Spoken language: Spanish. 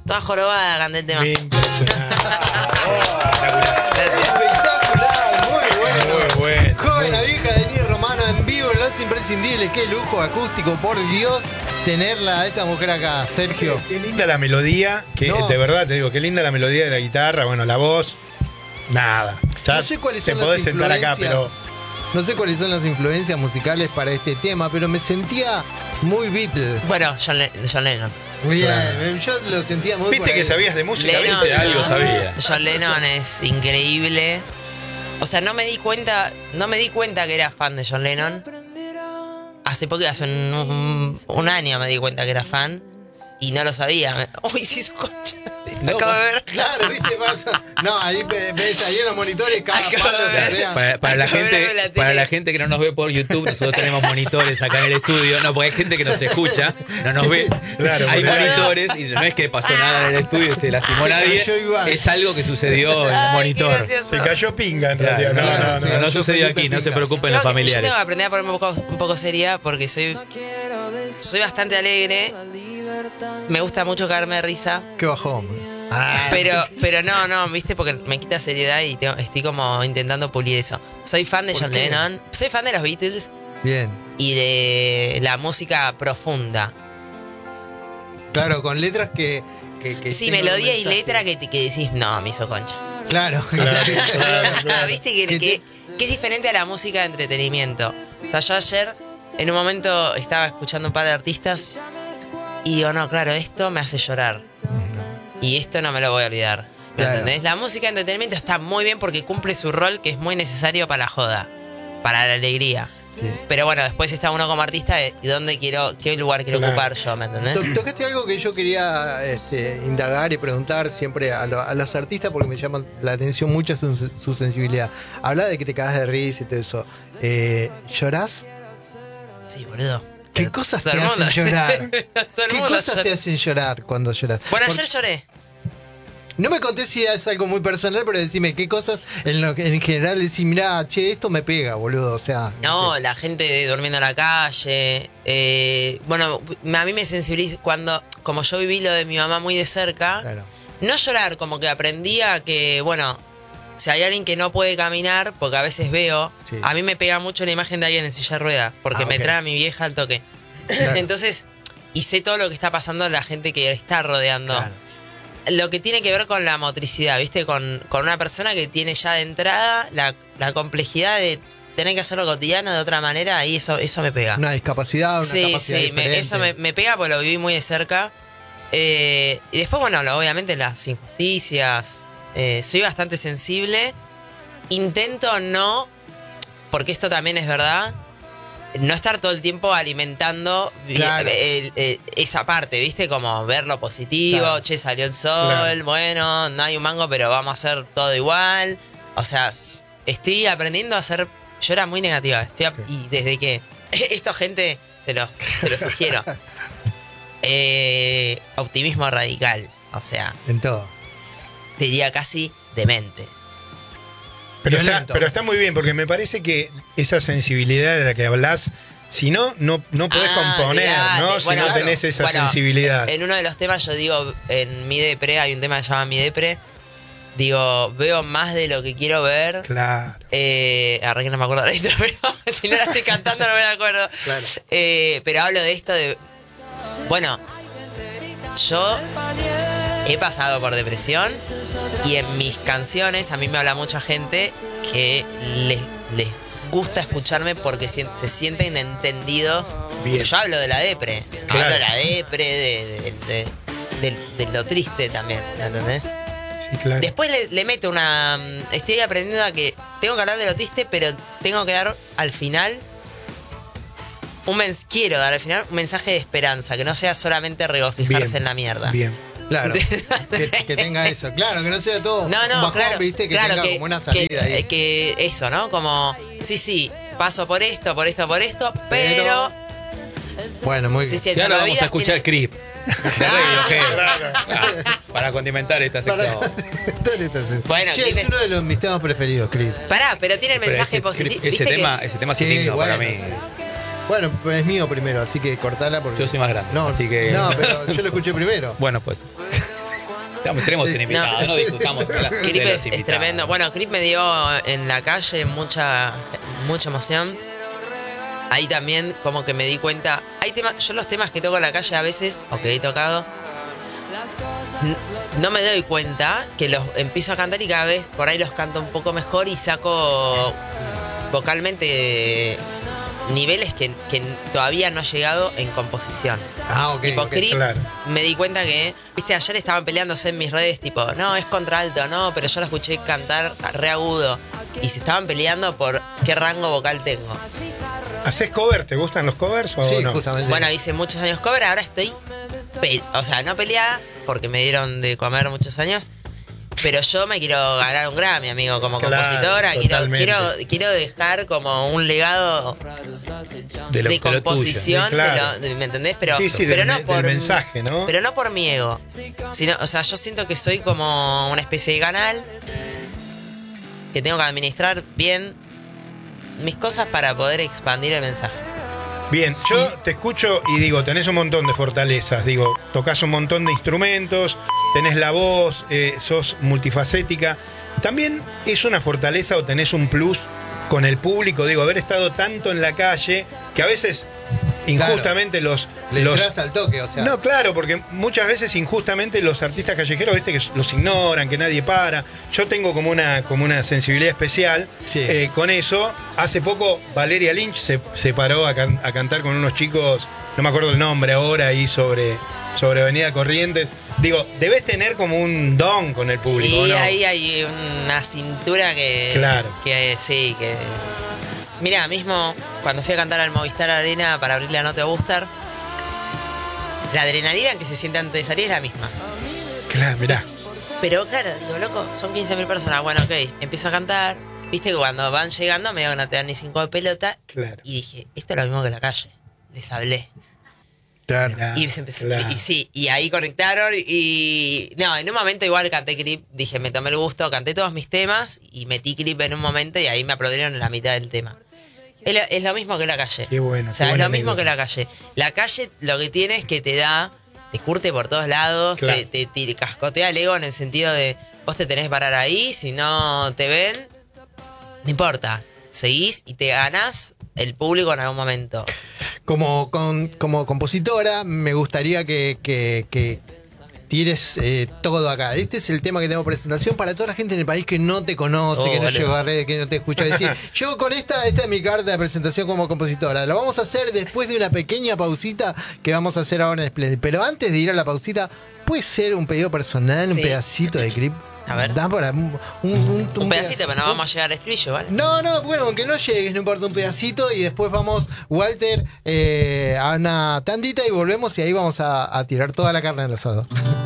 Toda jorobada canté el tema. Espectacular, muy bueno. Muy bueno. Joven a vieja de Denis Romano en vivo, en Los Imprescindibles. Qué lujo acústico, por Dios, tenerla a esta mujer acá, Sergio. Qué linda la melodía, que No. de verdad te digo, qué linda la melodía de la guitarra, bueno, la voz, nada. Ya No sé cuáles te son las podés sentar acá, influencias. pero No sé cuáles son las influencias musicales para este tema, pero me sentía muy Beatle. Bueno, John Lennon. Bien, Claro. yo lo sentía muy por viste ahí. que sabías de música, Lennon, viste algo sabía. John Lennon es increíble. O sea, no me di cuenta que era fan de John Lennon. Hace un año me di cuenta que era fan y no lo sabía. Uy, sí, su concha. No, Acabo de ver. Claro, viste, pasa. No, ahí ves ahí en los monitores cada Acabo palo de se ver. vea. Para la Acabo de verme la gente, para tele. la gente que no nos ve por YouTube, nosotros tenemos monitores acá en el estudio. No, porque hay gente que nos escucha, no nos ve. Claro, Hay porque- monitores y no es que pasó nada en el estudio, se lastimó Se nadie. cayó igual. Es algo que sucedió en el Ay, monitor. qué gracioso. se cayó pinga en Claro, realidad. claro, No, sí, no, no. no yo sucedió Felipe aquí, no se Pinga. preocupen Yo los familiares. tengo que aprender a ponerme un poco seria porque soy bastante alegre. Me gusta mucho caerme de risa. Qué bajón. Pero no, viste, porque me quita seriedad y estoy como intentando pulir eso. Soy fan de ¿Por John qué? Lennon, soy fan de los Beatles Bien. y de la música profunda. Claro, con letras que Sí, tengan un melodía y mensaje. letra que decís, no, me hizo concha. Claro, Claro. Viste que es diferente a la música de entretenimiento. O sea, yo ayer en un momento estaba escuchando un par de artistas y digo, no, claro, esto me hace llorar. Y esto no me lo voy a olvidar. ¿Me Claro. entendés? La música de entretenimiento está muy bien porque cumple su rol que es muy necesario para la joda, para la alegría. Sí. Pero bueno, después está uno como artista de dónde qué lugar quiero Claro. ocupar yo, ¿me entendés? Tocaste algo que yo quería indagar y preguntar siempre a los artistas porque me llama la atención mucho su sensibilidad. Habla de que te cagas de risa y todo eso. ¿Llorás? Sí, boludo. ¿Qué Pero cosas todo te el mundo- hacen llorar? todo el ¿Qué mundo cosas llora. te hacen llorar cuando lloras? Bueno, Por- ayer lloré. No me conté si es algo muy personal, pero decime qué cosas en general decís, mirá, che, esto me pega, boludo. O sea, No, sé. la gente durmiendo en la calle. Bueno, a mí me sensibiliza cuando, como yo viví lo de mi mamá muy de cerca, Claro. no llorar, como que aprendí a que, bueno, si hay alguien que no puede caminar, porque a veces veo, Sí. a mí me pega mucho la imagen de alguien en silla de ruedas, porque me ok. trae a mi vieja al toque. Claro. Entonces, y sé todo lo que está pasando a la gente que está rodeando. Claro. Lo que tiene que ver con la motricidad, ¿viste? Con una persona que tiene ya de entrada la complejidad de tener que hacerlo cotidiano de otra manera, ahí eso me pega. Una discapacidad, una Sí, capacidad sí, diferente. eso me pega porque lo viví muy de cerca. Y después, bueno, obviamente las injusticias. Soy bastante sensible. Intento no, porque esto también es verdad, no estar todo el tiempo alimentando Claro. esa parte, ¿viste? Como ver lo positivo, Claro. che, salió el sol, Claro. bueno, no hay un mango, pero vamos a hacer todo igual. O sea, estoy aprendiendo a ser... Yo era muy negativa, y desde que... Esto, gente, se lo sugiero. Optimismo radical, o sea, En todo. te diría casi demente. Violento. Pero está muy bien, porque me parece que esa sensibilidad de la que hablas, si no podés componer, olvidate. ¿no? Si Bueno, no tenés esa bueno, sensibilidad. En uno de los temas yo digo, en Mi Depre, hay un tema que se llama Mi Depre, digo, veo más de lo que quiero ver. Claro. Ahora que no me acuerdo de la letra, pero si no la estoy cantando no me acuerdo. Claro. Pero hablo de esto de... Bueno, yo he pasado por depresión y en mis canciones a mí me habla mucha gente que les gusta escucharme porque se sienten entendidos. Bien. Yo hablo de la depre, Claro. hablo de la depre, de lo triste también, ¿entendés? Sí, claro. Después le meto una... Estoy aprendiendo a que tengo que hablar de lo triste, pero tengo que dar al final... Quiero dar al final un mensaje de esperanza, que no sea solamente regocijarse Bien, en la mierda. Bien. Claro. que tenga eso. Claro, que no sea todo No, un bajón, claro, viste, que claro, tenga como una salida ahí. que eso, ¿no? Como, sí, paso por esto, pero Bueno, muy sí, bien. sí, el Y ahora vamos a salvavidas escuchar tiene- Creep. De Radiohead. Para condimentar esta sección. Bueno, Che, Creep es uno de mis temas preferidos, Creep. Pará, pero tiene el Pero mensaje ese- positivo. Ese ¿Viste que- tema es un Sí, himno para bueno. mí. Bueno, pues es mío primero, así que cortala porque... Yo soy más grande, No, así que... no, pero yo lo escuché primero. Bueno, pues. Tenemos un invitado, no discutamos. Crip es tremendo. Bueno, Crip me dio en la calle mucha emoción. Ahí también como que me di cuenta. Hay temas, yo los temas que toco en la calle a veces, o que he tocado, no me doy cuenta que los empiezo a cantar y cada vez por ahí los canto un poco mejor y saco vocalmente niveles que todavía no he llegado en composición. Ok. Tipo, Crip, claro. me di cuenta que, viste, ayer estaban peleándose en mis redes, tipo, no, es contralto, no, pero yo lo escuché cantar re agudo. Y se estaban peleando por qué rango vocal tengo. ¿Haces cover? ¿Te gustan los covers o Sí, no? justamente. Bueno, hice muchos años cover, ahora estoy, o sea, no peleada, porque me dieron de comer muchos años, pero yo me quiero ganar un Grammy, amigo, como Claro, compositora. totalmente. Quiero dejar como un legado De lo- de de lo composición, tuyo. Sí, claro. ¿me entendés? Pero, Sí, sí, pero del no del por mensaje, ¿no? Pero no por mi ego. Sino, o sea, yo siento que soy como una especie de canal que tengo que administrar bien mis cosas para poder expandir el mensaje. Bien, yo te escucho y digo, tenés un montón de fortalezas, digo, tocas un montón de instrumentos, tenés la voz, sos multifacética. También es una fortaleza o tenés un plus con el público, digo, haber estado tanto en la calle que a veces injustamente Le entras al toque, o sea. No, claro, porque muchas veces injustamente los artistas callejeros, viste, que los ignoran, que nadie para. Yo tengo como una sensibilidad especial Sí. con eso. Hace poco Valeria Lynch se paró a cantar con unos chicos, no me acuerdo el nombre ahora, ahí sobre Avenida Corrientes. Digo, debes tener como un don con el público, ¿o Y no? ahí hay una cintura que... Claro. Que sí, que... Mira, mismo cuando fui a cantar al Movistar Arena para abrir la Nota a Buster, la adrenalina que se siente antes de salir es la misma. Claro, mirá. Pero claro, digo, loco, son 15.000 personas. Bueno, ok, empiezo a cantar. Viste que cuando van llegando me digo que no te dan ni 5 de pelota. Claro. Y dije, esto es lo mismo que la calle. Les hablé. Claro. Mirá, Y se empezó, claro. y sí, y ahí conectaron y... No, en un momento igual canté Crip, dije, me tomé el gusto, canté todos mis temas y metí Crip en un momento y ahí me aplaudieron en la mitad del tema. Es lo mismo que la calle. Qué bueno, O sea, qué es buena lo mismo anécdota. que la calle. La calle lo que tiene es que te curte por todos lados, Claro. te cascotea el ego en el sentido de, vos te tenés que parar ahí, si no te ven, no importa, seguís y te ganás el público en algún momento. Como compositora, me gustaría que tires todo acá. Este es el tema que tengo presentación para toda la gente en el país que no te conoce, que no vale. llegó a redes, que no te escucha decir. Yo con esta es mi carta de presentación como compositora. Lo vamos a hacer después de una pequeña pausita que vamos a hacer ahora en Splendid. Pero antes de ir a la pausita, ¿puede ser un pedido personal, un Sí. pedacito de Crip? A ver. Da para un pedacito, pero no vamos a llegar al estribillo, ¿vale? No, bueno, aunque no llegues, no importa, un pedacito y después vamos, Walter, a una tandita y volvemos y ahí vamos a tirar toda la carne al asado.